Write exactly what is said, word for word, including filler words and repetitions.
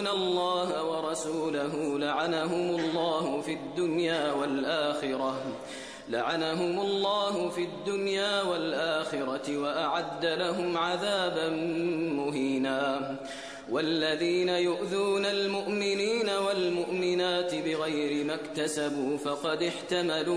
يؤذون الله ورسوله لعنهم الله في الدنيا والآخرة لعنهم الله في الدنيا والآخرة وأعد لهم عذابا مهينا. والذين يؤذون المؤمنين والمؤمنات بغير ما اكتسبوا فقد احتملوا